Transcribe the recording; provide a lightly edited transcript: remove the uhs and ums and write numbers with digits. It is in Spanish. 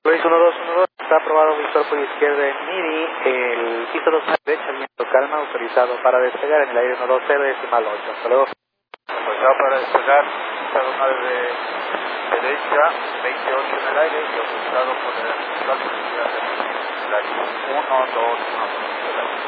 Luis 1212, está aprobado visor por izquierda en MIDI, el piso 2 derecha, viento calma, autorizado para despegar en el aire 120 decimal 8. Hasta luego. Autorizado para despegar, piso 9 de derecha, 28 en el aire y autorizado por el actual velocidad del aire. 1, 2, 1, 2.